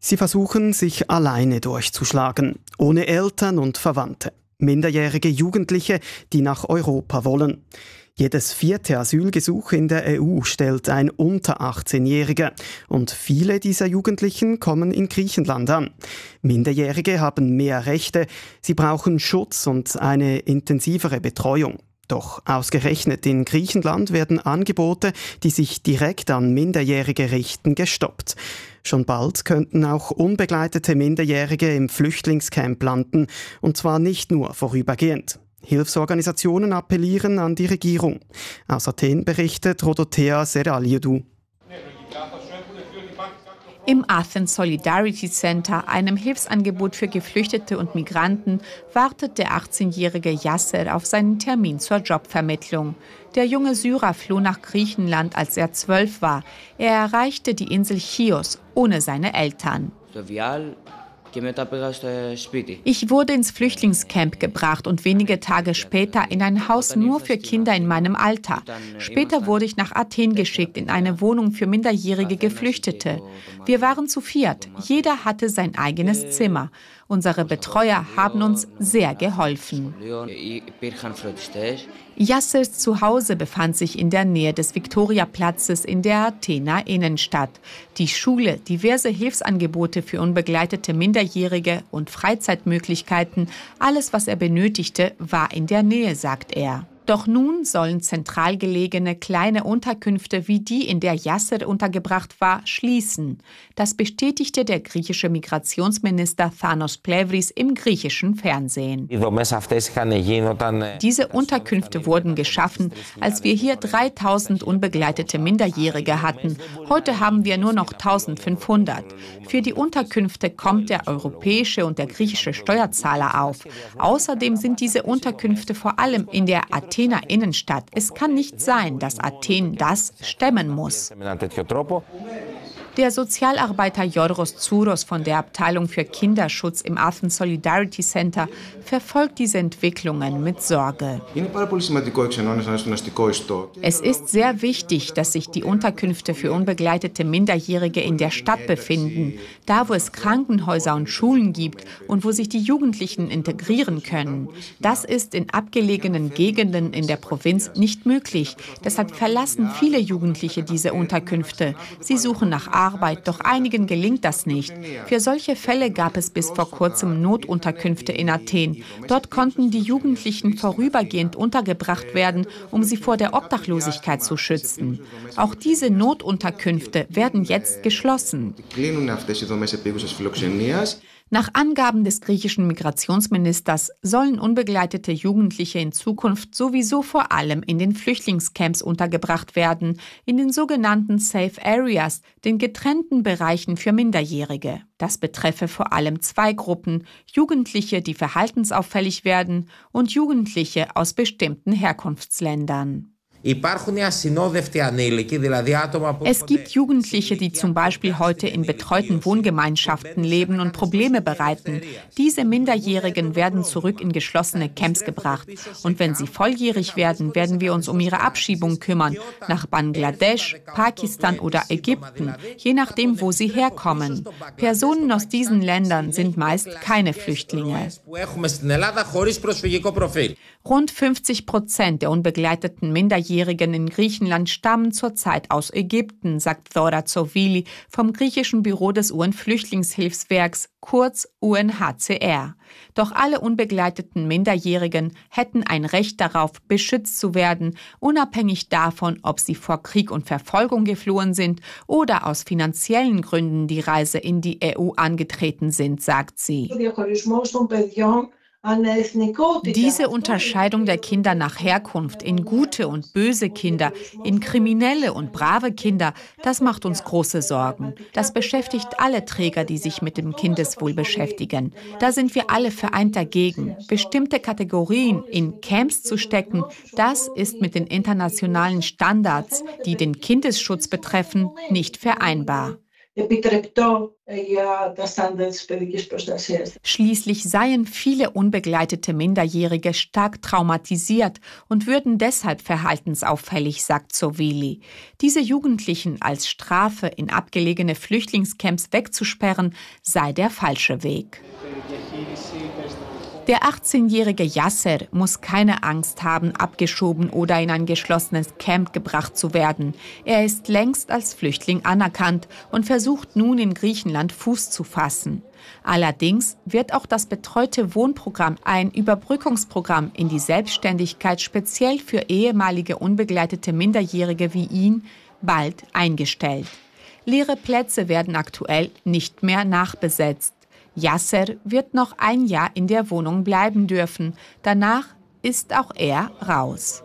Sie versuchen, sich alleine durchzuschlagen, ohne Eltern und Verwandte. Minderjährige Jugendliche, die nach Europa wollen. Jedes 4. Asylgesuch in der EU stellt ein unter 18-Jähriger. Und viele dieser Jugendlichen kommen in Griechenland an. Minderjährige haben mehr Rechte, sie brauchen Schutz und eine intensivere Betreuung. Doch ausgerechnet in Griechenland werden Angebote, die sich direkt an Minderjährige richten, gestoppt. Schon bald könnten auch unbegleitete Minderjährige im Flüchtlingscamp landen, und zwar nicht nur vorübergehend. Hilfsorganisationen appellieren an die Regierung. Aus Athen berichtet Rodothea Seraliadou. Im Athens Solidarity Center, einem Hilfsangebot für Geflüchtete und Migranten, wartet der 18-jährige Yasser auf seinen Termin zur Jobvermittlung. Der junge Syrer floh nach Griechenland, als er 12 war. Er erreichte die Insel Chios ohne seine Eltern. Ich wurde ins Flüchtlingscamp gebracht und wenige Tage später in ein Haus nur für Kinder in meinem Alter. Später wurde ich nach Athen geschickt, in eine Wohnung für minderjährige Geflüchtete. Wir waren zu 4. Jeder hatte sein eigenes Zimmer. Unsere Betreuer haben uns sehr geholfen. Yassers Zuhause befand sich in der Nähe des Viktoriaplatzes in der Athener Innenstadt. Die Schule, diverse Hilfsangebote für unbegleitete Minderjährige und Freizeitmöglichkeiten, alles, was er benötigte, war in der Nähe, sagt er. Doch nun sollen zentral gelegene kleine Unterkünfte wie die, in der Yasser untergebracht war, schließen. Das bestätigte der griechische Migrationsminister Thanos Plevris im griechischen Fernsehen. Diese Unterkünfte wurden geschaffen, als wir hier 3000 unbegleitete Minderjährige hatten. Heute haben wir nur noch 1500. Für die Unterkünfte kommt der europäische und der griechische Steuerzahler auf. Außerdem sind diese Unterkünfte vor allem in der Athener Innenstadt. Es kann nicht sein, dass Athen das stemmen muss. Der Sozialarbeiter Yorgos Tsouros von der Abteilung für Kinderschutz im Athens Solidarity Center verfolgt diese Entwicklungen mit Sorge. Es ist sehr wichtig, dass sich die Unterkünfte für unbegleitete Minderjährige in der Stadt befinden, da wo es Krankenhäuser und Schulen gibt und wo sich die Jugendlichen integrieren können. Das ist in abgelegenen Gegenden in der Provinz nicht möglich. Deshalb verlassen viele Jugendliche diese Unterkünfte. Sie suchen nach Arbeit, doch einigen gelingt das nicht. Für solche Fälle gab es bis vor kurzem Notunterkünfte in Athen. Dort konnten die Jugendlichen vorübergehend untergebracht werden, um sie vor der Obdachlosigkeit zu schützen. Auch diese Notunterkünfte werden jetzt geschlossen. Nach Angaben des griechischen Migrationsministers sollen unbegleitete Jugendliche in Zukunft sowieso vor allem in den Flüchtlingscamps untergebracht werden, in den sogenannten Safe Areas, den getrennten Bereichen für Minderjährige. Das betreffe vor allem 2 Gruppen: Jugendliche, die verhaltensauffällig werden, und Jugendliche aus bestimmten Herkunftsländern. Es gibt Jugendliche, die zum Beispiel heute in betreuten Wohngemeinschaften leben und Probleme bereiten. Diese Minderjährigen werden zurück in geschlossene Camps gebracht. Und wenn sie volljährig werden, werden wir uns um ihre Abschiebung kümmern, nach Bangladesch, Pakistan oder Ägypten, je nachdem, wo sie herkommen. Personen aus diesen Ländern sind meist keine Flüchtlinge. Rund 50% der unbegleiteten Minderjährigen in Griechenland stammen zurzeit aus Ägypten, sagt Thora Tsovili vom griechischen Büro des UN-Flüchtlingshilfswerks, kurz UNHCR. Doch alle unbegleiteten Minderjährigen hätten ein Recht darauf, beschützt zu werden, unabhängig davon, ob sie vor Krieg und Verfolgung geflohen sind oder aus finanziellen Gründen die Reise in die EU angetreten sind, sagt sie. Diese Unterscheidung der Kinder nach Herkunft in gute und böse Kinder, in kriminelle und brave Kinder, das macht uns große Sorgen. Das beschäftigt alle Träger, die sich mit dem Kindeswohl beschäftigen. Da sind wir alle vereint dagegen. Bestimmte Kategorien in Camps zu stecken, das ist mit den internationalen Standards, die den Kindesschutz betreffen, nicht vereinbar. Schließlich seien viele unbegleitete Minderjährige stark traumatisiert und würden deshalb verhaltensauffällig, sagt Zovili. Diese Jugendlichen als Strafe in abgelegene Flüchtlingscamps wegzusperren, sei der falsche Weg. Der 18-jährige Yasser muss keine Angst haben, abgeschoben oder in ein geschlossenes Camp gebracht zu werden. Er ist längst als Flüchtling anerkannt und versucht nun in Griechenland Fuß zu fassen. Allerdings wird auch das betreute Wohnprogramm, ein Überbrückungsprogramm in die Selbstständigkeit speziell für ehemalige unbegleitete Minderjährige wie ihn, bald eingestellt. Leere Plätze werden aktuell nicht mehr nachbesetzt. Yasser wird noch ein Jahr in der Wohnung bleiben dürfen. Danach ist auch er raus.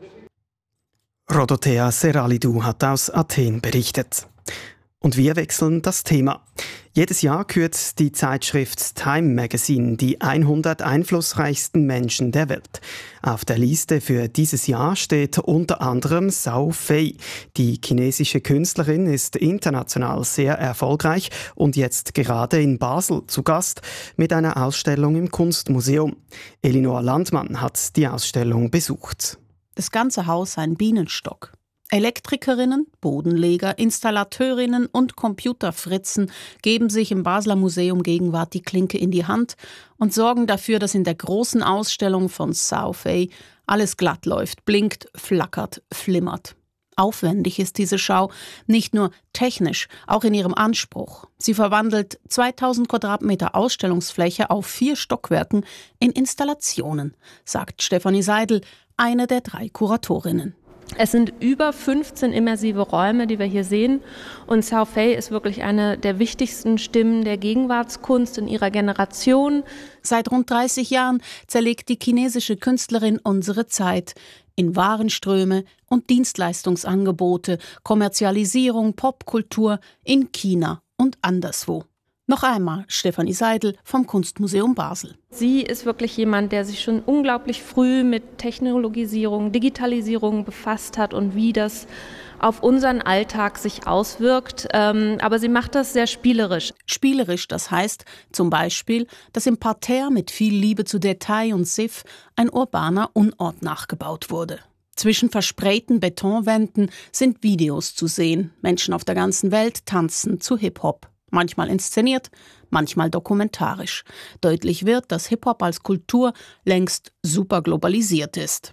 Rodothea Seralidou hat aus Athen berichtet. Und wir wechseln das Thema. Jedes Jahr kürt die Zeitschrift Time Magazine die 100 einflussreichsten Menschen der Welt. Auf der Liste für dieses Jahr steht unter anderem Zhao Fei. Die chinesische Künstlerin ist international sehr erfolgreich und jetzt gerade in Basel zu Gast mit einer Ausstellung im Kunstmuseum. Elinor Landmann hat die Ausstellung besucht. Das ganze Haus ein Bienenstock. Elektrikerinnen, Bodenleger, Installateurinnen und Computerfritzen geben sich im Basler Museum Gegenwart die Klinke in die Hand und sorgen dafür, dass in der großen Ausstellung von Zhao Fei alles glatt läuft, blinkt, flackert, flimmert. Aufwendig ist diese Schau, nicht nur technisch, auch in ihrem Anspruch. Sie verwandelt 2000 Quadratmeter Ausstellungsfläche auf 4 Stockwerken in Installationen, sagt Stefanie Seidel, eine der 3 Kuratorinnen. Es sind über 15 immersive Räume, die wir hier sehen. Und Zhao Fei ist wirklich eine der wichtigsten Stimmen der Gegenwartskunst in ihrer Generation. Seit rund 30 Jahren zerlegt die chinesische Künstlerin unsere Zeit in Warenströme und Dienstleistungsangebote, Kommerzialisierung, Popkultur in China und anderswo. Noch einmal Stefanie Seidel vom Kunstmuseum Basel. Sie ist wirklich jemand, der sich schon unglaublich früh mit Technologisierung, Digitalisierung befasst hat und wie das auf unseren Alltag sich auswirkt. Aber sie macht das sehr spielerisch. Spielerisch, das heißt zum Beispiel, dass im Parterre mit viel Liebe zu Detail und Siff ein urbaner Unort nachgebaut wurde. Zwischen versprayten Betonwänden sind Videos zu sehen. Menschen auf der ganzen Welt tanzen zu Hip-Hop. Manchmal inszeniert, manchmal dokumentarisch. Deutlich wird, dass Hip-Hop als Kultur längst super globalisiert ist.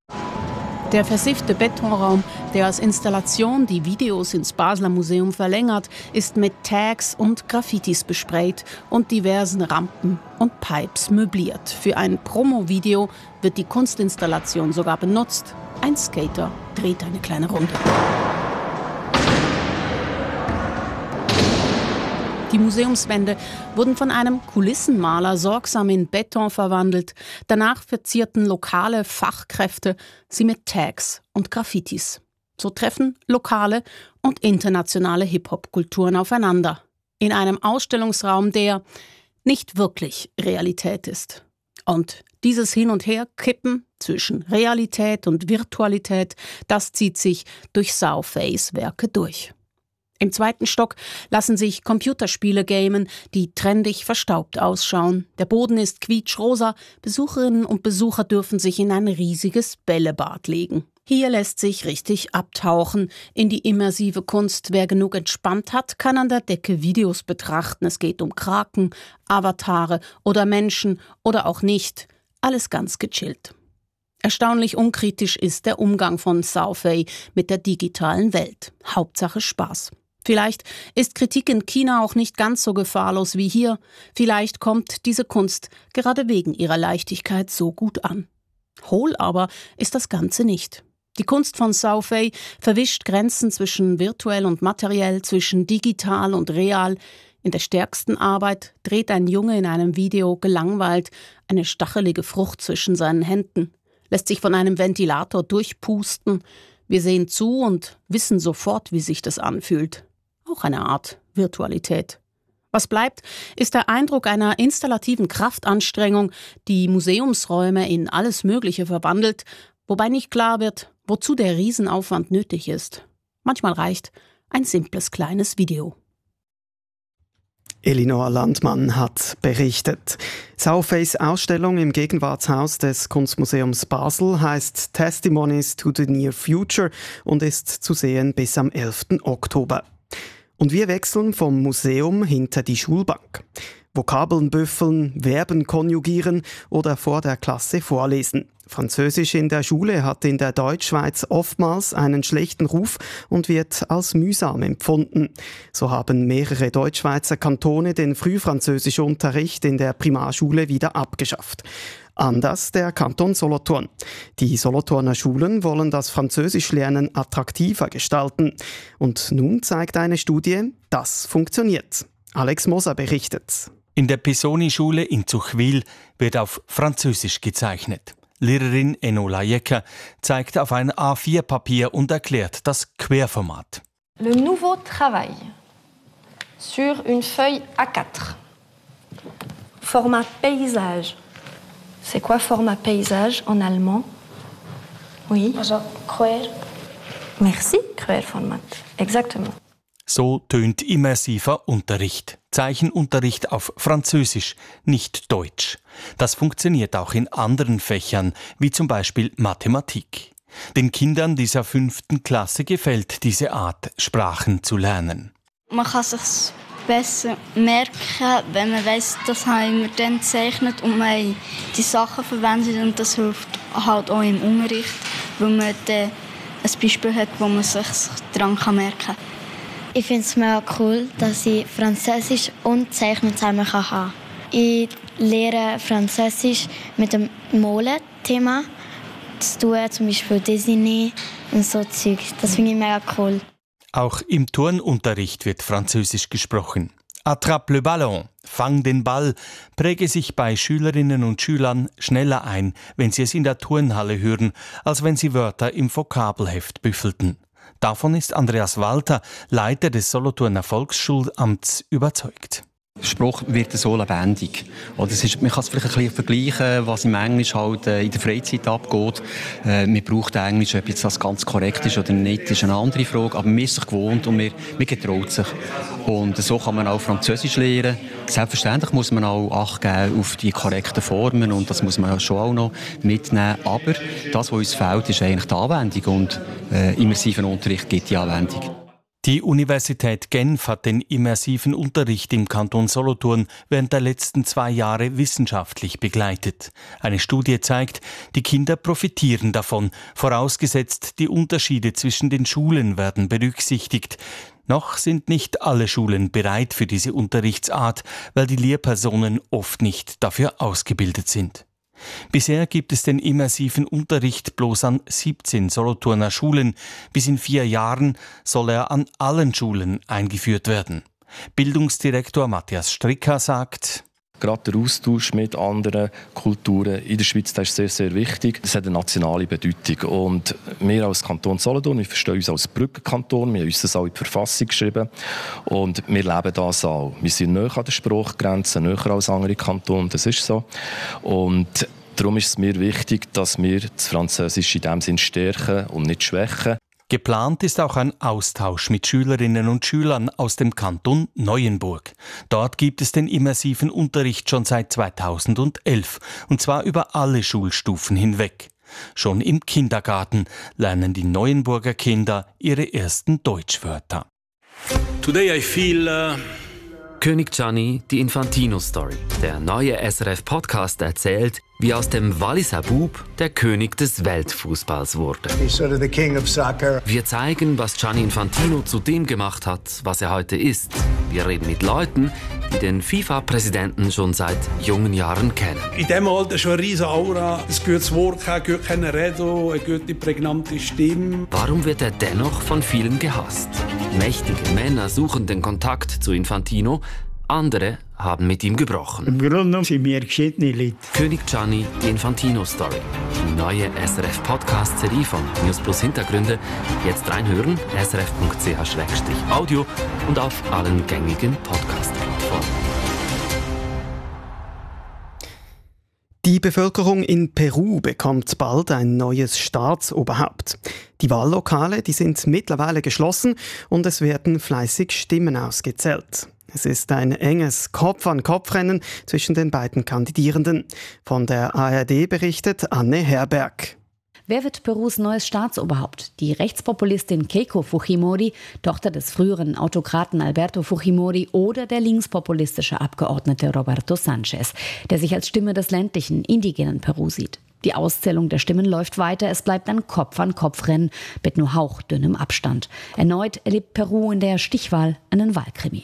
Der versiffte Betonraum, der als Installation die Videos ins Basler Museum verlängert, ist mit Tags und Graffitis besprayt und diversen Rampen und Pipes möbliert. Für ein Promo-Video wird die Kunstinstallation sogar benutzt. Ein Skater dreht eine kleine Runde. Die Museumswände wurden von einem Kulissenmaler sorgsam in Beton verwandelt. Danach verzierten lokale Fachkräfte sie mit Tags und Graffitis. So treffen lokale und internationale Hip-Hop-Kulturen aufeinander. In einem Ausstellungsraum, der nicht wirklich Realität ist. Und dieses Hin- und Herkippen zwischen Realität und Virtualität, das zieht sich durch Zhao Feis Werke durch. Im 2. Stock lassen sich Computerspiele gamen, die trendig verstaubt ausschauen. Der Boden ist quietschrosa, Besucherinnen und Besucher dürfen sich in ein riesiges Bällebad legen. Hier lässt sich richtig abtauchen in die immersive Kunst. Wer genug entspannt hat, kann an der Decke Videos betrachten. Es geht um Kraken, Avatare oder Menschen oder auch nicht. Alles ganz gechillt. Erstaunlich unkritisch ist der Umgang von Zhao Fei mit der digitalen Welt. Hauptsache Spaß. Vielleicht ist Kritik in China auch nicht ganz so gefahrlos wie hier. Vielleicht kommt diese Kunst gerade wegen ihrer Leichtigkeit so gut an. Hohl aber ist das Ganze nicht. Die Kunst von Zhao Fei verwischt Grenzen zwischen virtuell und materiell, zwischen digital und real. In der stärksten Arbeit dreht ein Junge in einem Video gelangweilt eine stachelige Frucht zwischen seinen Händen, lässt sich von einem Ventilator durchpusten. Wir sehen zu und wissen sofort, wie sich das anfühlt. Auch eine Art Virtualität. Was bleibt, ist der Eindruck einer installativen Kraftanstrengung, die Museumsräume in alles Mögliche verwandelt, wobei nicht klar wird, wozu der Riesenaufwand nötig ist. Manchmal reicht ein simples kleines Video. Elinor Landmann hat berichtet. Southface-Ausstellung im Gegenwartshaus des Kunstmuseums Basel heisst Testimonies to the Near Future und ist zu sehen bis am 11. Oktober. Und wir wechseln vom Museum hinter die Schulbank. Vokabeln büffeln, Verben konjugieren oder vor der Klasse vorlesen. Französisch in der Schule hat in der Deutschschweiz oftmals einen schlechten Ruf und wird als mühsam empfunden. So haben mehrere Deutschschweizer Kantone den Frühfranzösischunterricht in der Primarschule wieder abgeschafft. Anders der Kanton Solothurn. Die Solothurner Schulen wollen das Französischlernen attraktiver gestalten. Und nun zeigt eine Studie, das funktioniert. Alex Moser berichtet. In der Pisoni-Schule in Zuchwil wird auf Französisch gezeichnet. Lehrerin Enola Jecker zeigt auf ein A4-Papier und erklärt das Querformat. Le nouveau travail sur une feuille A4. Format paysage. C'est quoi format paysage en allemand? Oui. Also quer. Merci, Querformat. Exactement. So tönt immersiver Unterricht. Zeichenunterricht auf Französisch, nicht Deutsch. Das funktioniert auch in anderen Fächern, wie zum Beispiel Mathematik. Den Kindern dieser 5. Klasse gefällt diese Art, Sprachen zu lernen. Man kann sich besser merken, wenn man weiss, das haben wir dann gezeichnet und man die Sachen verwendet und das hilft halt auch im Unterricht, weil man dann ein Beispiel hat, wo man sich daran merken kann. Ich finde es mega cool, dass ich Französisch und Zeichnen zusammen haben kann. Ich lerne Französisch mit dem Mole-Thema zu tun, zum Beispiel Disney und so Zeug. Das finde ich mega cool. Auch im Turnunterricht wird Französisch gesprochen. Attrape le ballon, fang den Ball, präge sich bei Schülerinnen und Schülern schneller ein, wenn sie es in der Turnhalle hören, als wenn sie Wörter im Vokabelheft büffelten. Davon ist Andreas Walter, Leiter des Solothurner Volksschulamts, überzeugt. Der Spruch wird so lebendig. Man kann es vielleicht ein bisschen vergleichen, was im Englisch halt in der Freizeit abgeht. Man braucht Englisch, ob jetzt das ganz korrekt ist oder nicht, ist eine andere Frage. Aber man ist sich gewohnt und man getraut sich. Und so kann man auch Französisch lernen. Selbstverständlich muss man auch Acht geben auf die korrekten Formen und das muss man schon auch noch mitnehmen. Aber das, was uns fehlt, ist eigentlich die Anwendung und immersiven Unterricht gibt die Anwendung. Die Universität Genf hat den immersiven Unterricht im Kanton Solothurn während der letzten 2 Jahre wissenschaftlich begleitet. Eine Studie zeigt, die Kinder profitieren davon, vorausgesetzt die Unterschiede zwischen den Schulen werden berücksichtigt. Noch sind nicht alle Schulen bereit für diese Unterrichtsart, weil die Lehrpersonen oft nicht dafür ausgebildet sind. Bisher gibt es den immersiven Unterricht bloß an 17 Solothurner Schulen. Bis in 4 Jahren soll er an allen Schulen eingeführt werden. Bildungsdirektor Matthias Stricker sagt: Gerade der Austausch mit anderen Kulturen in der Schweiz, das ist sehr, sehr wichtig. Das hat eine nationale Bedeutung. Und wir als Kanton Solothurn, wir verstehen uns als Brückenkanton, wir haben uns das auch in die Verfassung geschrieben. Und wir leben das auch. Wir sind näher an der Sprachgrenze, näher als andere Kantone, das ist so. Und darum ist es mir wichtig, dass wir das Französische in diesem Sinn stärken und nicht schwächen. Geplant ist auch ein Austausch mit Schülerinnen und Schülern aus dem Kanton Neuenburg. Dort gibt es den immersiven Unterricht schon seit 2011, und zwar über alle Schulstufen hinweg. Schon im Kindergarten lernen die Neuenburger Kinder ihre ersten Deutschwörter. Today I feel König Gianni, die Infantino-Story. Der neue SRF-Podcast erzählt, wie aus dem Walliser Bub der König des Weltfußballs wurde. Wir zeigen, was Gianni Infantino zu dem gemacht hat, was er heute ist. Wir reden mit Leuten, die den FIFA-Präsidenten schon seit jungen Jahren kennen. in diesem Alter schon eine riesige Aura, ein gutes Wort, ein gutes Reden, eine gute, prägnante Stimme. Warum wird er dennoch von vielen gehasst? Mächtige Männer suchen den Kontakt zu Infantino, andere haben mit ihm gebrochen. Im Grunde genommen sind wir geschiedene Leute. König Gianni, die Infantino-Story. Die neue SRF-Podcast-Serie von News Plus Hintergründe. Jetzt reinhören, srf.ch/audio und auf allen gängigen Podcast-Plattformen. Die Bevölkerung in Peru bekommt bald ein neues Staatsoberhaupt. Die Wahllokale, die sind mittlerweile geschlossen und es werden fleißig Stimmen ausgezählt. Es ist ein enges Kopf-an-Kopf-Rennen zwischen den beiden Kandidierenden. Von der ARD berichtet Anne Herberg. Wer wird Perus neues Staatsoberhaupt? Die Rechtspopulistin Keiko Fujimori, Tochter des früheren Autokraten Alberto Fujimori, oder der linkspopulistische Abgeordnete Roberto Sanchez, der sich als Stimme des ländlichen, indigenen Peru sieht? Die Auszählung der Stimmen läuft weiter. Es bleibt ein Kopf-an-Kopf-Rennen mit nur hauchdünnem Abstand. Erneut erlebt Peru in der Stichwahl einen Wahlkrimi.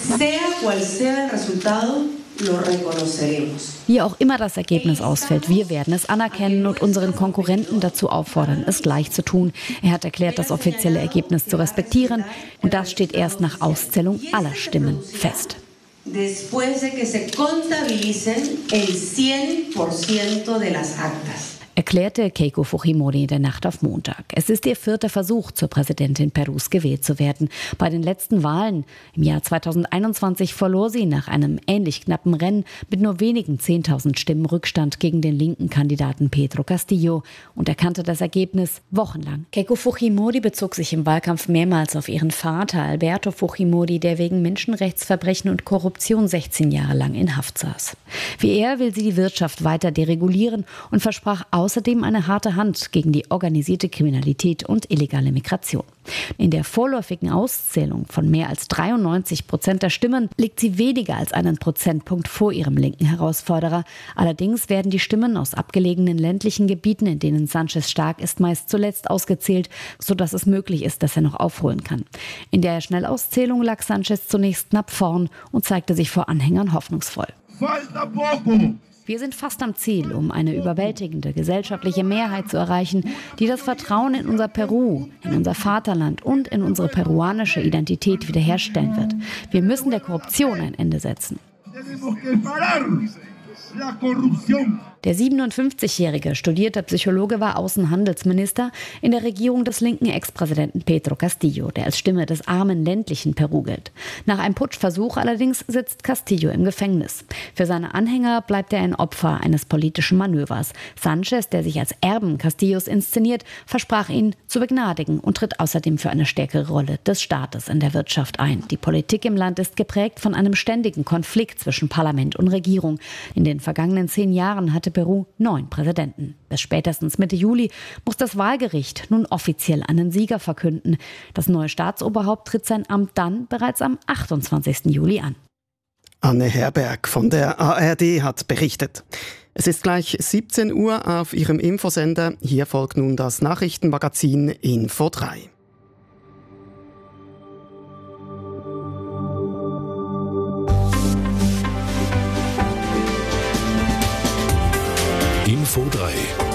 Wie auch immer das Ergebnis ausfällt, wir werden es anerkennen und unseren Konkurrenten dazu auffordern, es gleich zu tun. Er hat erklärt, das offizielle Ergebnis zu respektieren. Und das steht erst nach Auszählung aller Stimmen fest. Después de que se contabilicen el 100% de las actas. Erklärte Keiko Fujimori in der Nacht auf Montag. Es ist ihr 4. Versuch, zur Präsidentin Perus gewählt zu werden. Bei den letzten Wahlen im Jahr 2021 verlor sie nach einem ähnlich knappen Rennen mit nur wenigen 10.000 Stimmen Rückstand gegen den linken Kandidaten Pedro Castillo und erkannte das Ergebnis wochenlang. Keiko Fujimori bezog sich im Wahlkampf mehrmals auf ihren Vater Alberto Fujimori, der wegen Menschenrechtsverbrechen und Korruption 16 Jahre lang in Haft saß. Wie er will sie die Wirtschaft weiter deregulieren und versprach außerdem eine harte Hand gegen die organisierte Kriminalität und illegale Migration. In der vorläufigen Auszählung von mehr als 93% der Stimmen liegt sie weniger als einen Prozentpunkt vor ihrem linken Herausforderer. Allerdings werden die Stimmen aus abgelegenen ländlichen Gebieten, in denen Sanchez stark ist, meist zuletzt ausgezählt, sodass es möglich ist, dass er noch aufholen kann. In der Schnellauszählung lag Sanchez zunächst knapp vorn und zeigte sich vor Anhängern hoffnungsvoll. Wir sind fast am Ziel, um eine überwältigende gesellschaftliche Mehrheit zu erreichen, die das Vertrauen in unser Peru, in unser Vaterland und in unsere peruanische Identität wiederherstellen wird. Wir müssen der Korruption ein Ende setzen. Der 57-jährige studierte Psychologe war Außenhandelsminister in der Regierung des linken Ex-Präsidenten Pedro Castillo, der als Stimme des armen ländlichen Peru gilt. Nach einem Putschversuch allerdings sitzt Castillo im Gefängnis. Für seine Anhänger bleibt er ein Opfer eines politischen Manövers. Sanchez, der sich als Erben Castillos inszeniert, versprach ihn zu begnadigen und tritt außerdem für eine stärkere Rolle des Staates in der Wirtschaft ein. Die Politik im Land ist geprägt von einem ständigen Konflikt zwischen Parlament und Regierung. In den vergangenen 10 Jahren hatte Peru 9 Präsidenten. Bis spätestens Mitte Juli muss das Wahlgericht nun offiziell einen Sieger verkünden. Das neue Staatsoberhaupt tritt sein Amt dann bereits am 28. Juli an. Anne Herberg von der ARD hat berichtet. Es ist gleich 17 Uhr auf Ihrem Infosender. Hier folgt nun das Nachrichtenmagazin Info 3. Info 3.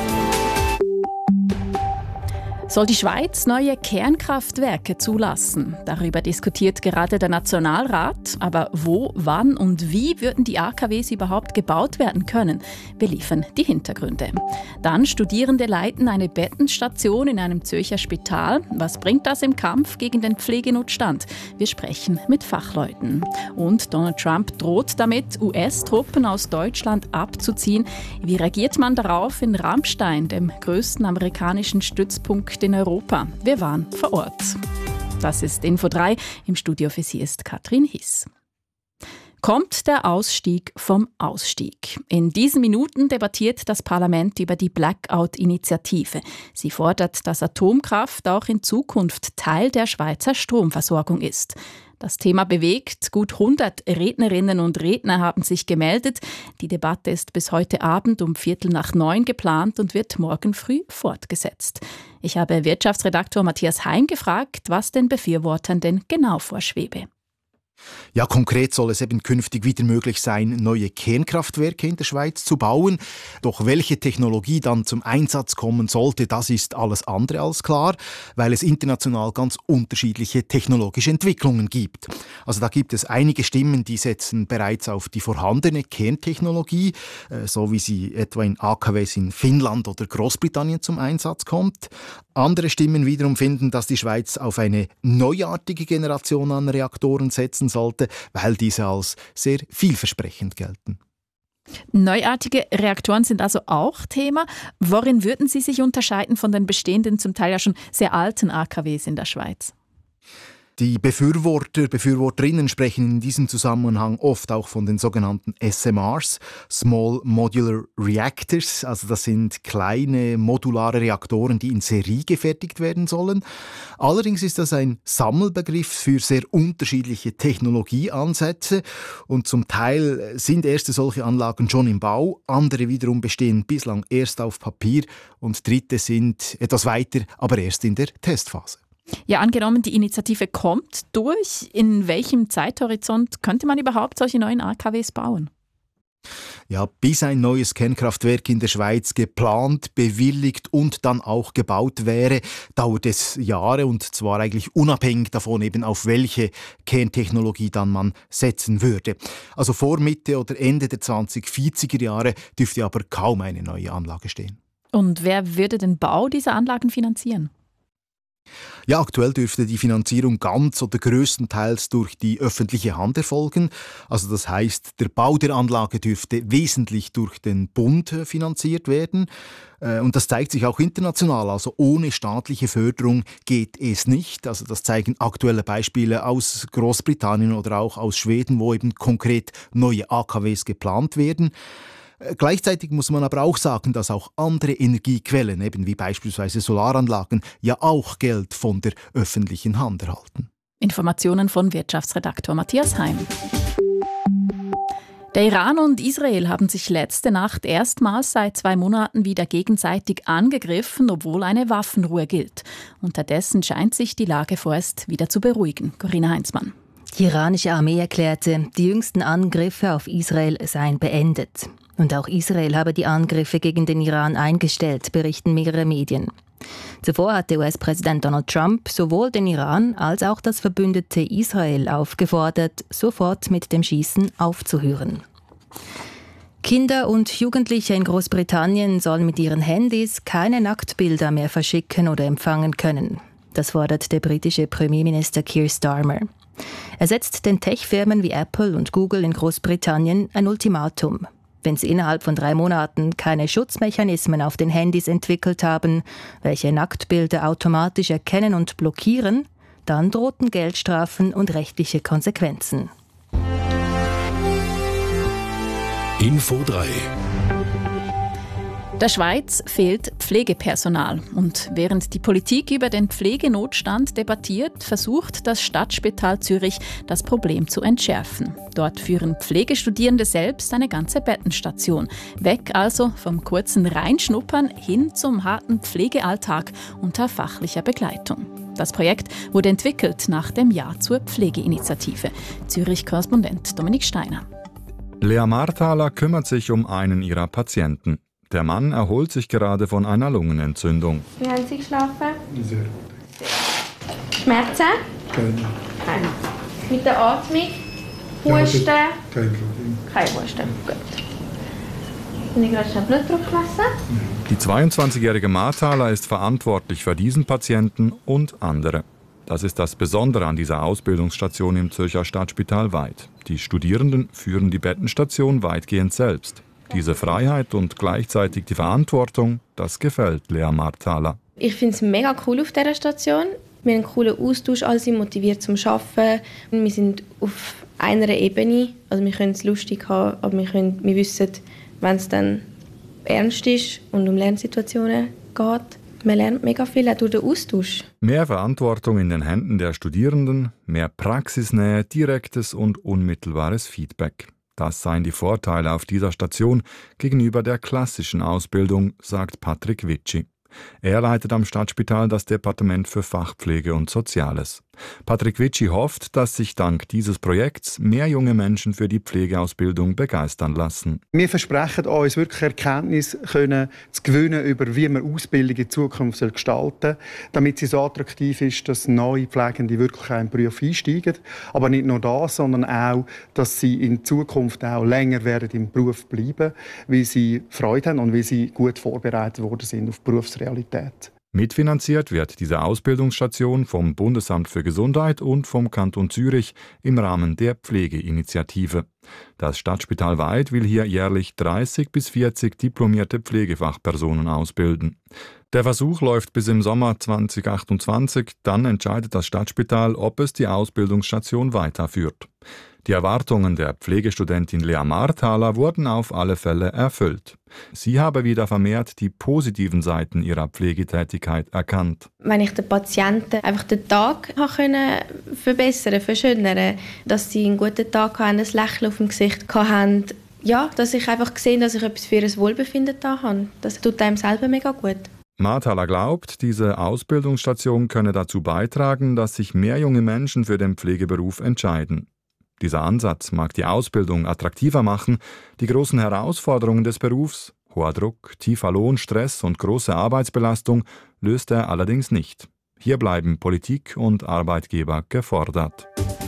Soll die Schweiz neue Kernkraftwerke zulassen? Darüber diskutiert gerade der Nationalrat. Aber wo, wann und wie würden die AKWs überhaupt gebaut werden können? Wir liefern die Hintergründe. Dann Studierende leiten eine Bettenstation in einem Zürcher Spital. Was bringt das im Kampf gegen den Pflegenotstand? Wir sprechen mit Fachleuten. Und Donald Trump droht damit, US-Truppen aus Deutschland abzuziehen. Wie reagiert man darauf in Ramstein, dem größten amerikanischen Stützpunkt in Europa? Wir waren vor Ort. Das ist Info 3. Im Studio für Sie ist Katrin Hiss. Kommt der Ausstieg vom Ausstieg? In diesen Minuten debattiert das Parlament über die Blackout-Initiative. Sie fordert, dass Atomkraft auch in Zukunft Teil der Schweizer Stromversorgung ist. Das Thema bewegt. Gut 100 Rednerinnen und Redner haben sich gemeldet. Die Debatte ist bis heute Abend um 8:45 geplant und wird morgen früh fortgesetzt. Ich habe Wirtschaftsredaktor Matthias Heim gefragt, was den Befürwortern denn genau vorschwebe. Ja, konkret soll es eben künftig wieder möglich sein, neue Kernkraftwerke in der Schweiz zu bauen. Doch welche Technologie dann zum Einsatz kommen sollte, das ist alles andere als klar, weil es international ganz unterschiedliche technologische Entwicklungen gibt. Also da gibt es einige Stimmen, die setzen bereits auf die vorhandene Kerntechnologie, so wie sie etwa in AKWs in Finnland oder Großbritannien zum Einsatz kommt. Andere Stimmen wiederum finden, dass die Schweiz auf eine neuartige Generation an Reaktoren setzen sollte, weil diese als sehr vielversprechend gelten. Neuartige Reaktoren sind also auch Thema. Worin würden sie sich unterscheiden von den bestehenden, zum Teil ja schon sehr alten AKWs in der Schweiz? Die Befürworterinnen sprechen in diesem Zusammenhang oft auch von den sogenannten SMRs, Small Modular Reactors. Also das sind kleine modulare Reaktoren, die in Serie gefertigt werden sollen. Allerdings ist das ein Sammelbegriff für sehr unterschiedliche Technologieansätze und zum Teil sind erste solche Anlagen schon im Bau, andere wiederum bestehen bislang erst auf Papier und dritte sind etwas weiter, aber erst in der Testphase. Ja, angenommen, die Initiative kommt durch. In welchem Zeithorizont könnte man überhaupt solche neuen AKWs bauen? Ja, bis ein neues Kernkraftwerk in der Schweiz geplant, bewilligt und dann auch gebaut wäre, dauert es Jahre und zwar eigentlich unabhängig davon, eben auf welche Kerntechnologie dann man setzen würde. Also vor Mitte oder Ende der 2040er Jahre dürfte aber kaum eine neue Anlage stehen. Und wer würde den Bau dieser Anlagen finanzieren? Ja, aktuell dürfte die Finanzierung ganz oder größtenteils durch die öffentliche Hand erfolgen. Also das heißt, der Bau der Anlage dürfte wesentlich durch den Bund finanziert werden. Und das zeigt sich auch international. Also ohne staatliche Förderung geht es nicht. Also das zeigen aktuelle Beispiele aus Großbritannien oder auch aus Schweden, wo eben konkret neue AKWs geplant werden. Gleichzeitig muss man aber auch sagen, dass auch andere Energiequellen, eben wie beispielsweise Solaranlagen, ja auch Geld von der öffentlichen Hand erhalten. Informationen von Wirtschaftsredaktor Matthias Heim. Der Iran und Israel haben sich letzte Nacht erstmals seit 2 Monaten wieder gegenseitig angegriffen, obwohl eine Waffenruhe gilt. Unterdessen scheint sich die Lage vorerst wieder zu beruhigen. Corinna Heinzmann. Die iranische Armee erklärte, die jüngsten Angriffe auf Israel seien beendet. Und auch Israel habe die Angriffe gegen den Iran eingestellt, berichten mehrere Medien. Zuvor hatte US-Präsident Donald Trump sowohl den Iran als auch das verbündete Israel aufgefordert, sofort mit dem Schießen aufzuhören. Kinder und Jugendliche in Großbritannien sollen mit ihren Handys keine Nacktbilder mehr verschicken oder empfangen können. Das fordert der britische Premierminister Keir Starmer. Er setzt den Tech-Firmen wie Apple und Google in Großbritannien ein Ultimatum. Wenn sie innerhalb von 3 Monaten keine Schutzmechanismen auf den Handys entwickelt haben, welche Nacktbilder automatisch erkennen und blockieren, dann drohten Geldstrafen und rechtliche Konsequenzen. Info 3. Der Schweiz fehlt Pflegepersonal. Und während die Politik über den Pflegenotstand debattiert, versucht das Stadtspital Zürich, das Problem zu entschärfen. Dort führen Pflegestudierende selbst eine ganze Bettenstation. Weg also vom kurzen Reinschnuppern hin zum harten Pflegealltag unter fachlicher Begleitung. Das Projekt wurde entwickelt nach dem Jahr zur Pflegeinitiative. Zürich-Korrespondent Dominik Steiner. Lea Marthaler kümmert sich um einen ihrer Patienten. Der Mann erholt sich gerade von einer Lungenentzündung. Wie haben Sie geschlafen? Sehr gut. Schmerzen? Keine. Mit der Atmung? Husten? Kein Problem. Kein Husten. Gut. Und ich gerade schnell Blutdruck messen? Die 22-jährige Marthaler ist verantwortlich für diesen Patienten und andere. Das ist das Besondere an dieser Ausbildungsstation im Zürcher Stadtspital Weid. Die Studierenden führen die Bettenstation weitgehend selbst. Diese Freiheit und gleichzeitig die Verantwortung, das gefällt Lea Marthaler. Ich finde es mega cool auf dieser Station. Wir haben einen coolen Austausch, alle sind motiviert zum Arbeiten. Wir sind auf einer Ebene, also wir können es lustig haben, aber wir wissen, wenn es dann ernst ist und um Lernsituationen geht, man lernt mega viel auch durch den Austausch. Mehr Verantwortung in den Händen der Studierenden, mehr Praxisnähe, direktes und unmittelbares Feedback. Das seien die Vorteile auf dieser Station gegenüber der klassischen Ausbildung, sagt Patrick Witschi. Er leitet am Stadtspital das Departement für Fachpflege und Soziales. Patrick Witschi hofft, dass sich dank dieses Projekts mehr junge Menschen für die Pflegeausbildung begeistern lassen. Wir versprechen uns wirklich Erkenntnis zu gewinnen über, wie man Ausbildung in Zukunft gestalten soll, damit sie so attraktiv ist, dass neue Pflegende wirklich in den Beruf einsteigen. Aber nicht nur das, sondern auch, dass sie in Zukunft auch länger werden im Beruf bleiben, weil sie Freude haben und weil sie gut vorbereitet worden sind auf die Berufsrealität. Mitfinanziert wird diese Ausbildungsstation vom Bundesamt für Gesundheit und vom Kanton Zürich im Rahmen der Pflegeinitiative. Das Stadtspital Weid will hier jährlich 30 bis 40 diplomierte Pflegefachpersonen ausbilden. Der Versuch läuft bis im Sommer 2028, dann entscheidet das Stadtspital, ob es die Ausbildungsstation weiterführt. Die Erwartungen der Pflegestudentin Lea Marthaler wurden auf alle Fälle erfüllt. Sie habe wieder vermehrt die positiven Seiten ihrer Pflegetätigkeit erkannt. Wenn ich den Patienten einfach den Tag verbessern, verschönern, dass sie einen guten Tag haben, ein Lächeln auf dem Gesicht haben, ja, dass ich einfach sehe, dass ich etwas für ihr Wohlbefinden da habe. Das tut einem selber mega gut. Marthaler glaubt, diese Ausbildungsstation könne dazu beitragen, dass sich mehr junge Menschen für den Pflegeberuf entscheiden. Dieser Ansatz mag die Ausbildung attraktiver machen, die großen Herausforderungen des Berufs, hoher Druck, tiefer Lohn, Stress und große Arbeitsbelastung löst er allerdings nicht. Hier bleiben Politik und Arbeitgeber gefordert.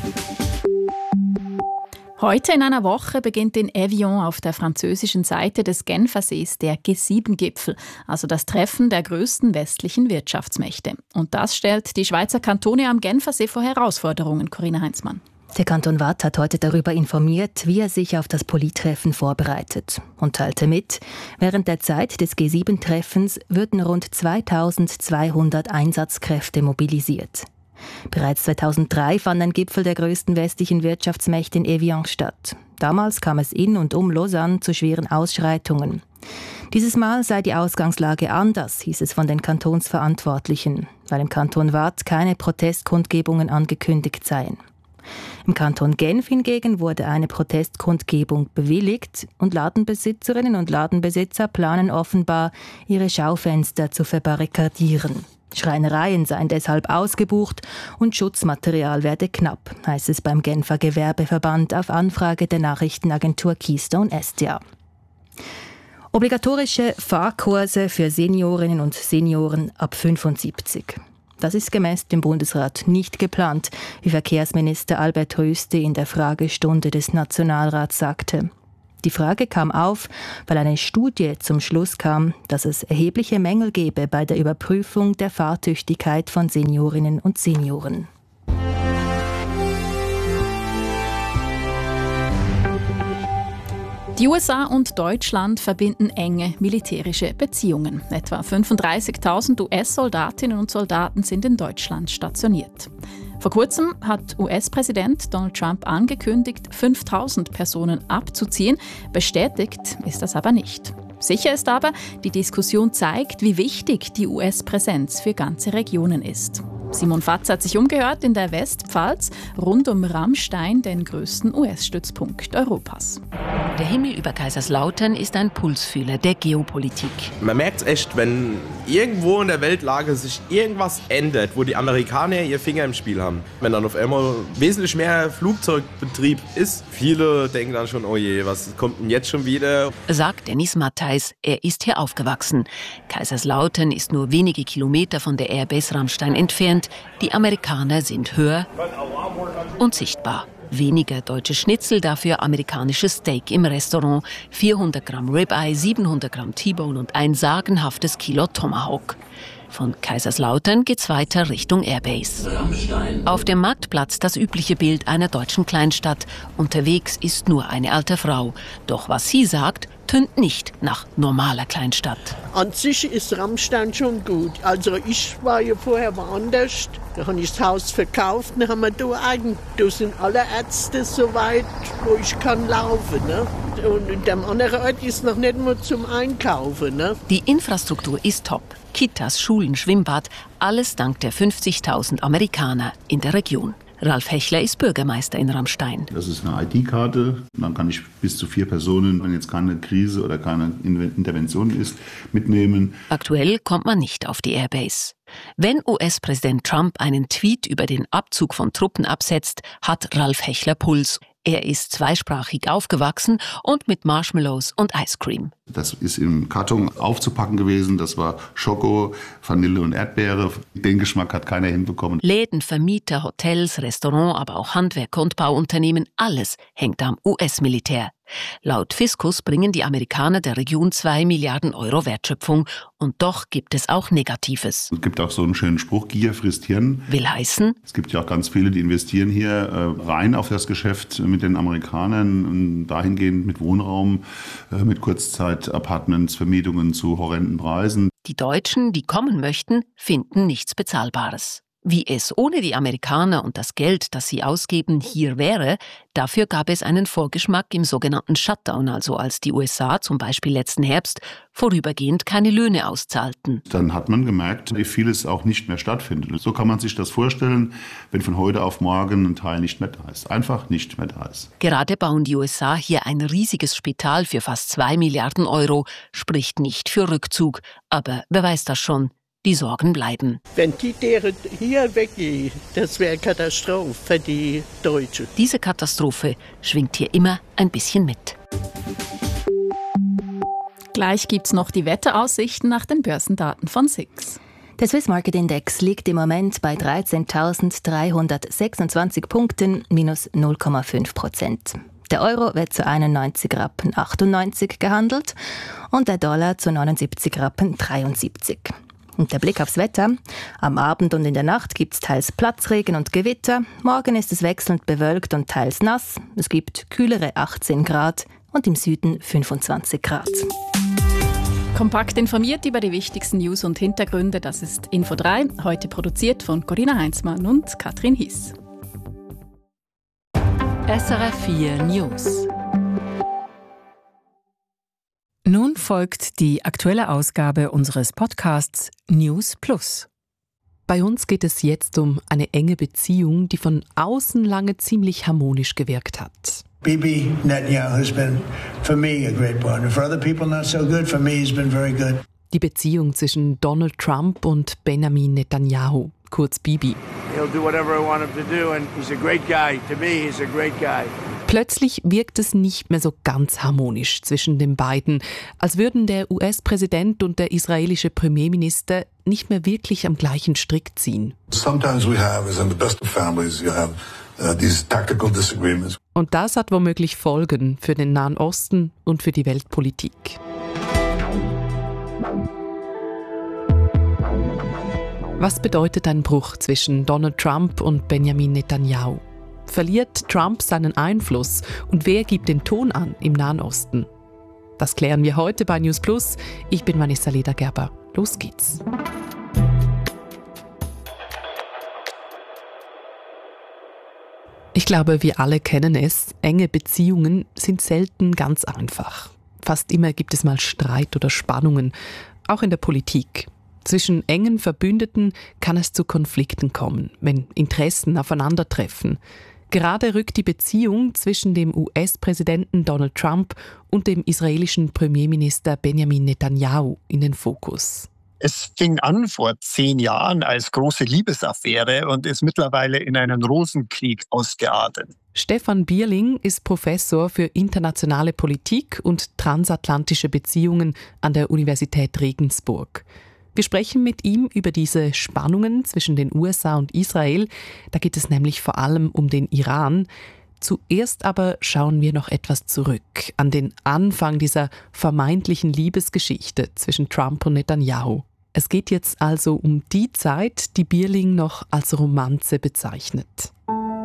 Heute in einer Woche beginnt in Evian auf der französischen Seite des Genfersees der G7-Gipfel, also das Treffen der grössten westlichen Wirtschaftsmächte. Und das stellt die Schweizer Kantone am Genfersee vor Herausforderungen, Corinna Heinzmann. Der Kanton Waadt hat heute darüber informiert, wie er sich auf das Polit-Treffen vorbereitet und teilte mit, während der Zeit des G7-Treffens würden rund 2200 Einsatzkräfte mobilisiert. Bereits 2003 fand ein Gipfel der grössten westlichen Wirtschaftsmächte in Evian statt. Damals kam es in und um Lausanne zu schweren Ausschreitungen. Dieses Mal sei die Ausgangslage anders, hieß es von den Kantonsverantwortlichen, weil im Kanton Waadt keine Protestkundgebungen angekündigt seien. Im Kanton Genf hingegen wurde eine Protestkundgebung bewilligt und Ladenbesitzerinnen und Ladenbesitzer planen offenbar, ihre Schaufenster zu verbarrikadieren. Schreinereien seien deshalb ausgebucht und Schutzmaterial werde knapp, heißt es beim Genfer Gewerbeverband auf Anfrage der Nachrichtenagentur Keystone SDA. Obligatorische Fahrkurse für Seniorinnen und Senioren ab 75. Das ist gemäß dem Bundesrat nicht geplant, wie Verkehrsminister Albert Rösti in der Fragestunde des Nationalrats sagte. Die Frage kam auf, weil eine Studie zum Schluss kam, dass es erhebliche Mängel gebe bei der Überprüfung der Fahrtüchtigkeit von Seniorinnen und Senioren. Die USA und Deutschland verbinden enge militärische Beziehungen. Etwa 35.000 US-Soldatinnen und Soldaten sind in Deutschland stationiert. Vor kurzem hat US-Präsident Donald Trump angekündigt, 5.000 Personen abzuziehen. Bestätigt ist das aber nicht. Sicher ist aber, die Diskussion zeigt, wie wichtig die US-Präsenz für ganze Regionen ist. Simon Fatz hat sich umgehört in der Westpfalz, rund um Rammstein, den größten US-Stützpunkt Europas. Der Himmel über Kaiserslautern ist ein Pulsfühler der Geopolitik. Man merkt es echt, wenn irgendwo in der Weltlage sich irgendwas ändert, wo die Amerikaner ihr Finger im Spiel haben. Wenn dann auf einmal wesentlich mehr Flugzeugbetrieb ist, viele denken dann schon, oh je, was kommt denn jetzt schon wieder? Sagt Dennis Mattheis, er ist hier aufgewachsen. Kaiserslautern ist nur wenige Kilometer von der Airbase Rammstein entfernt. Die Amerikaner sind höher und sichtbar. Weniger deutsche Schnitzel, dafür amerikanisches Steak im Restaurant. 400 Gramm Ribeye, 700 Gramm T-Bone und ein sagenhaftes Kilo Tomahawk. Von Kaiserslautern geht's weiter Richtung Airbase. Auf dem Marktplatz das übliche Bild einer deutschen Kleinstadt. Unterwegs ist nur eine alte Frau. Doch was sie sagt, tönt nicht nach normaler Kleinstadt. An sich ist Rammstein schon gut. Also ich war ja vorher woanders. Da habe ich das Haus verkauft. Dann haben wir da sind alle Ärzte so weit, wo ich kann laufen. Ne? Und in dem anderen Ort ist noch nicht mal zum Einkaufen. Ne? Die Infrastruktur ist top. Kitas, Schulen, Schwimmbad, alles dank der 50.000 Amerikaner in der Region. Ralf Hechler ist Bürgermeister in Rammstein. Das ist eine ID-Karte. Dann kann ich bis zu 4 Personen, wenn jetzt keine Krise oder keine Intervention ist, mitnehmen. Aktuell kommt man nicht auf die Airbase. Wenn US-Präsident Trump einen Tweet über den Abzug von Truppen absetzt, hat Ralf Hechler Puls. Er ist zweisprachig aufgewachsen und mit Marshmallows und Ice Cream. Das ist im Karton aufzupacken gewesen. Das war Schoko, Vanille und Erdbeere. Den Geschmack hat keiner hinbekommen. Läden, Vermieter, Hotels, Restaurant, aber auch Handwerker und Bauunternehmen, alles hängt am US-Militär. Laut Fiskus bringen die Amerikaner der Region 2 Milliarden Euro Wertschöpfung. Und doch gibt es auch Negatives. Es gibt auch so einen schönen Spruch, Gier frisst Hirn. Will heißen? Es gibt ja auch ganz viele, die investieren hier rein auf das Geschäft mit den Amerikanern, dahingehend mit Wohnraum, mit Kurzzeit-Apartments, Vermietungen zu horrenden Preisen. Die Deutschen, die kommen möchten, finden nichts Bezahlbares. Wie es ohne die Amerikaner und das Geld, das sie ausgeben, hier wäre, dafür gab es einen Vorgeschmack im sogenannten Shutdown, also als die USA zum Beispiel letzten Herbst vorübergehend keine Löhne auszahlten. Dann hat man gemerkt, wie vieles auch nicht mehr stattfindet. So kann man sich das vorstellen, wenn von heute auf morgen ein Teil nicht mehr da ist. Einfach nicht mehr da ist. Gerade bauen die USA hier ein riesiges Spital für fast 2 Milliarden Euro, spricht nicht für Rückzug. Aber wer weiß das schon? Die Sorgen bleiben. Wenn die deren hier weggehen, das wäre eine Katastrophe für die Deutschen. Diese Katastrophe schwingt hier immer ein bisschen mit. Gleich gibt's noch die Wetteraussichten nach den Börsendaten von SIX. Der Swiss Market Index liegt im Moment bei 13.326 Punkten, minus 0,5%. Der Euro wird zu 91,98 Rappen gehandelt und der Dollar zu 79,73 Rappen. Und der Blick aufs Wetter. Am Abend und in der Nacht gibt es teils Platzregen und Gewitter. Morgen ist es wechselnd bewölkt und teils nass. Es gibt kühlere 18 Grad und im Süden 25 Grad. Kompakt informiert über die wichtigsten News und Hintergründe. Das ist Info 3, heute produziert von Corinna Heinzmann und Katrin Hiss. SRF 4 News. Nun folgt die aktuelle Ausgabe unseres Podcasts News Plus. Bei uns geht es jetzt um eine enge Beziehung, die von außen lange ziemlich harmonisch gewirkt hat. Bibi Netanyahu has been, for me, a great partner. For other people not so good, for me he's been very good. Die Beziehung zwischen Donald Trump und Benjamin Netanyahu, kurz Bibi. He'll do whatever I want him to do and he's a great guy. To me, he's a great guy. Plötzlich wirkt es nicht mehr so ganz harmonisch zwischen den beiden, als würden der US-Präsident und der israelische Premierminister nicht mehr wirklich am gleichen Strick ziehen. Sometimes we have, as in the best of families, you have these tactical disagreements. Und das hat womöglich Folgen für den Nahen Osten und für die Weltpolitik. Was bedeutet ein Bruch zwischen Donald Trump und Benjamin Netanyahu? Verliert Trump seinen Einfluss und wer gibt den Ton an im Nahen Osten? Das klären wir heute bei News Plus. Ich bin Vanessa Ledergerber. Los geht's. Ich glaube, wir alle kennen es. Enge Beziehungen sind selten ganz einfach. Fast immer gibt es mal Streit oder Spannungen, auch in der Politik. Zwischen engen Verbündeten kann es zu Konflikten kommen, wenn Interessen aufeinandertreffen. Gerade rückt die Beziehung zwischen dem US-Präsidenten Donald Trump und dem israelischen Premierminister Benjamin Netanyahu in den Fokus. Es fing an vor 10 Jahren als große Liebesaffäre und ist mittlerweile in einen Rosenkrieg ausgeartet. Stefan Bierling ist Professor für internationale Politik und transatlantische Beziehungen an der Universität Regensburg. Wir sprechen mit ihm über diese Spannungen zwischen den USA und Israel. Da geht es nämlich vor allem um den Iran. Zuerst aber schauen wir noch etwas zurück an den Anfang dieser vermeintlichen Liebesgeschichte zwischen Trump und Netanyahu. Es geht jetzt also um die Zeit, die Bierling noch als Romanze bezeichnet.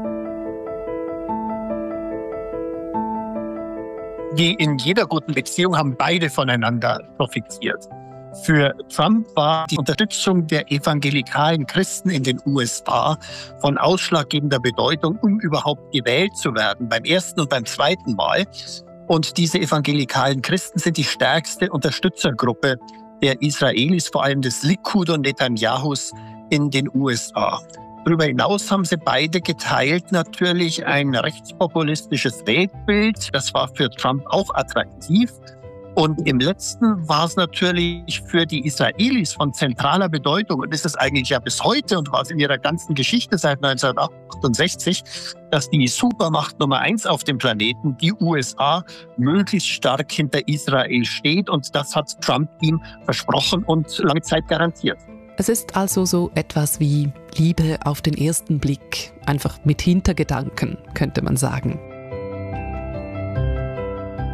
Wie in jeder guten Beziehung haben beide voneinander profitiert. Für Trump war die Unterstützung der evangelikalen Christen in den USA von ausschlaggebender Bedeutung, um überhaupt gewählt zu werden, beim ersten und beim zweiten Mal. Und diese evangelikalen Christen sind die stärkste Unterstützergruppe der Israelis, vor allem des Likud und Netanyahus in den USA. Darüber hinaus haben sie beide geteilt natürlich ein rechtspopulistisches Weltbild. Das war für Trump auch attraktiv. Und im letzten war es natürlich für die Israelis von zentraler Bedeutung und ist es eigentlich ja bis heute und war es in ihrer ganzen Geschichte seit 1968, dass die Supermacht Nummer 1 auf dem Planeten, die USA, möglichst stark hinter Israel steht. Und das hat Trump ihm versprochen und lange Zeit garantiert. Es ist also so etwas wie Liebe auf den ersten Blick, einfach mit Hintergedanken, könnte man sagen.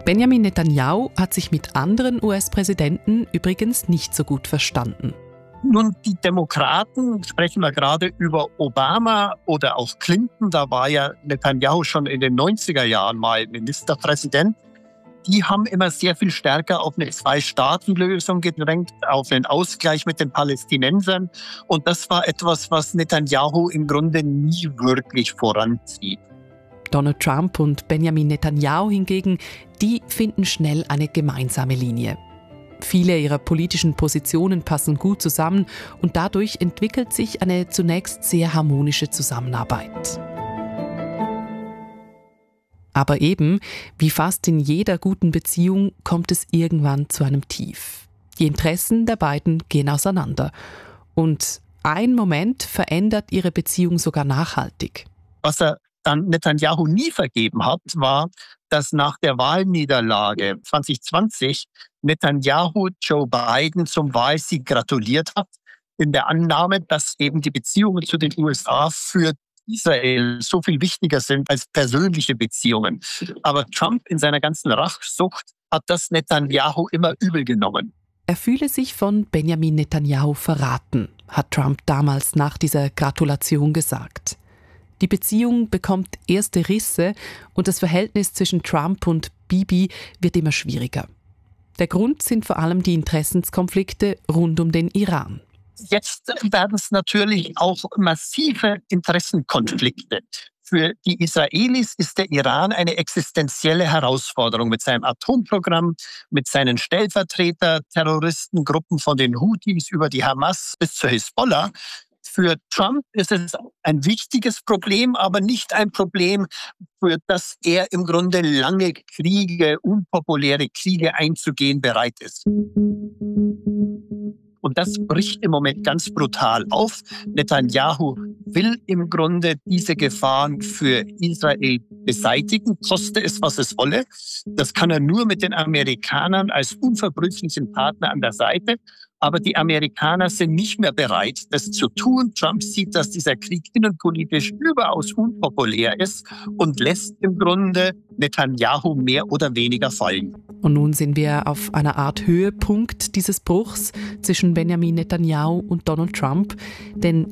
Benjamin Netanyahu hat sich mit anderen US-Präsidenten übrigens nicht so gut verstanden. Nun, die Demokraten, sprechen wir gerade über Obama oder auch Clinton, da war ja Netanyahu schon in den 90er Jahren mal Ministerpräsident. Die haben immer sehr viel stärker auf eine Zwei-Staaten-Lösung gedrängt, auf einen Ausgleich mit den Palästinensern. Und das war etwas, was Netanyahu im Grunde nie wirklich voranzieht. Donald Trump und Benjamin Netanyahu hingegen, die finden schnell eine gemeinsame Linie. Viele ihrer politischen Positionen passen gut zusammen und dadurch entwickelt sich eine zunächst sehr harmonische Zusammenarbeit. Aber eben, wie fast in jeder guten Beziehung, kommt es irgendwann zu einem Tief. Die Interessen der beiden gehen auseinander. Und ein Moment verändert ihre Beziehung sogar nachhaltig. Was er dann Netanyahu nie vergeben hat, war, dass nach der Wahlniederlage 2020 Netanyahu Joe Biden zum Wahlsieg gratuliert hat, in der Annahme, dass eben die Beziehungen zu den USA für Israel so viel wichtiger sind als persönliche Beziehungen. Aber Trump in seiner ganzen Rachsucht hat das Netanyahu immer übel genommen. Er fühle sich von Benjamin Netanyahu verraten, hat Trump damals nach dieser Gratulation gesagt. Die Beziehung bekommt erste Risse und das Verhältnis zwischen Trump und Bibi wird immer schwieriger. Der Grund sind vor allem die Interessenskonflikte rund um den Iran. Jetzt werden es natürlich auch massive Interessenkonflikte. Für die Israelis ist der Iran eine existenzielle Herausforderung mit seinem Atomprogramm, mit seinen Stellvertreter-Terroristengruppen von den Houthis über die Hamas bis zur Hisbollah. Für Trump ist es ein wichtiges Problem, aber nicht ein Problem, für das er im Grunde lange Kriege, unpopuläre Kriege einzugehen bereit ist. Und das bricht im Moment ganz brutal auf. Netanyahu will im Grunde diese Gefahren für Israel beseitigen, koste es, was es wolle. Das kann er nur mit den Amerikanern als unverbrüchlichen Partner an der Seite. Aber die Amerikaner sind nicht mehr bereit, das zu tun. Trump sieht, dass dieser Krieg innenpolitisch überaus unpopulär ist und lässt im Grunde Netanyahu mehr oder weniger fallen. Und nun sind wir auf einer Art Höhepunkt dieses Bruchs zwischen Benjamin Netanyahu und Donald Trump. Denn